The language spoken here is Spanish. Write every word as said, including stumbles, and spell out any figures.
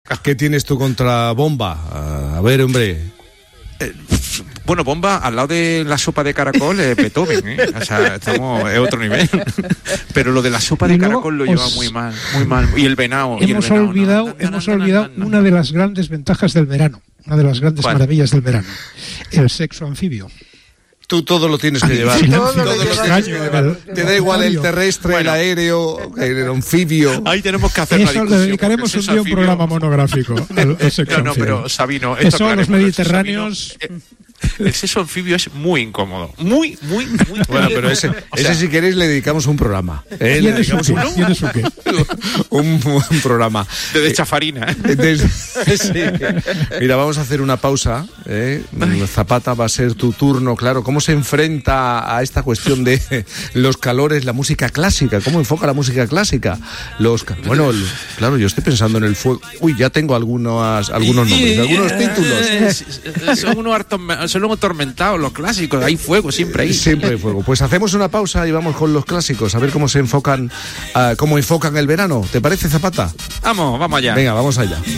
¿Qué tienes tú contra Bomba? A ver, hombre. Eh, bueno, Bomba, al lado de la sopa de caracol, es Beethoven, ¿eh? O sea, estamos en otro nivel. Pero lo de la sopa de caracol lo lleva muy mal, muy mal. Y el venado. Hemos y el venado, olvidado, no, no, hemos no, no, olvidado no, no, no. una de las grandes ventajas del verano, una de las grandes ¿Cuál? maravillas del verano, el sexo anfibio. Tú todo lo tienes que llevar. Todo Todo lo lo llevas. tienes que llevar. Te da igual el terrestre, Bueno. el aéreo, el anfibio. Ahí tenemos que hacer la Eso le discusión. dedicaremos porque un el día un sexo programa anfibio- monográfico al, al sexo No, no, anfibio. pero Sabino, esto Eso, los aclaremos, el sexo mediterráneos... anfibio, eh, el sexo anfibio es muy incómodo. Muy, muy, muy. Bueno, pero ese, O sea, ese si queréis le dedicamos un programa. ¿eh? Le ¿Tienes un dedicamos qué? ¿Tienes un qué? un, un programa. de, de chafarina. ¿eh? Desde- sí. Mira, vamos a hacer una pausa. ¿eh? Zapata, va a ser tu turno, claro. ¿Cómo se enfrenta a esta cuestión de los calores, la música clásica? ¿Cómo enfoca la música clásica? Los, ca- bueno, el- claro, yo estoy pensando en el fuego. Uy, ya tengo algunas, algunos nombres, algunos títulos. Eh, Son unos artom- son unos atormentados los clásicos. Hay fuego siempre ahí. Siempre hay fuego. Pues hacemos una pausa y vamos con los clásicos, a ver cómo se enfocan, ah, cómo enfocan el verano. ¿Te parece, Zapata? Vamos, vamos allá. Venga, vamos allá.